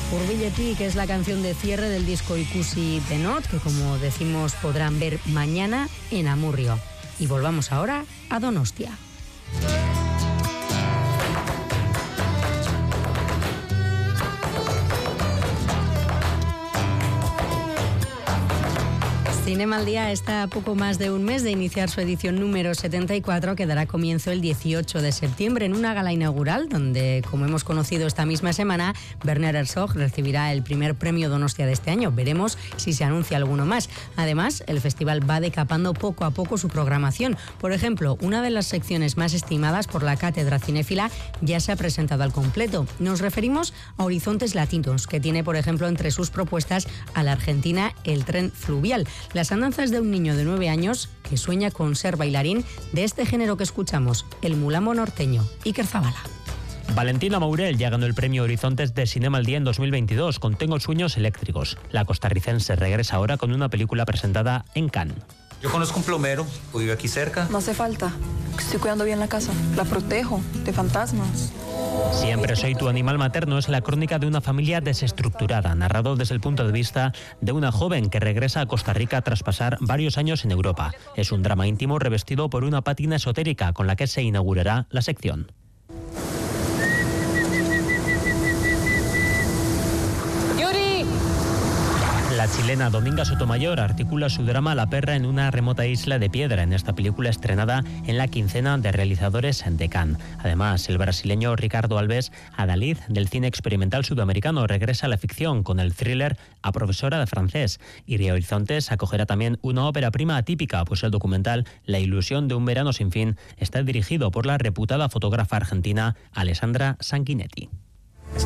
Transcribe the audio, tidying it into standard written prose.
Pour Billetti, que es la canción de cierre del disco Ikusi de Not, que como decimos podrán ver mañana en Amurrio. Y volvamos ahora a Donostia. Cinema al Día está a poco más de un mes de iniciar su edición número 74, que dará comienzo el 18 de septiembre en una gala inaugural donde, como hemos conocido esta misma semana, Werner Herzog recibirá el primer premio Donostia de este año. Veremos si se anuncia alguno más. Además, el festival va decapando poco a poco su programación. Por ejemplo, una de las secciones más estimadas por la cátedra cinéfila ya se ha presentado al completo. Nos referimos a Horizontes Latinos, que tiene, por ejemplo, entre sus propuestas a la Argentina El Tren Fluvial. Las andanzas de un niño de 9 años que sueña con ser bailarín de este género que escuchamos, el mulambo norteño. Iker Zabala. Valentina Mourel ya ganó el premio Horizontes de Cinema al Día en 2022 con Tengo sueños eléctricos. La costarricense regresa ahora con una película presentada en Cannes. Yo conozco un plomero, vive aquí cerca. No hace falta. Estoy cuidando bien la casa. La protejo de fantasmas. Siempre soy tu animal materno es la crónica de una familia desestructurada, narrado desde el punto de vista de una joven que regresa a Costa Rica tras pasar varios años en Europa. Es un drama íntimo revestido por una pátina esotérica con la que se inaugurará la sección. La chilena Dominga Sotomayor articula su drama La perra en una remota isla de piedra en esta película estrenada en la quincena de realizadores de Cannes. Además, el brasileño Ricardo Alves Adalid del cine experimental sudamericano regresa a la ficción con el thriller A profesora de francés. Y Horizontes acogerá también una ópera prima atípica, pues el documental La ilusión de un verano sin fin está dirigido por la reputada fotógrafa argentina Alessandra Sanguinetti.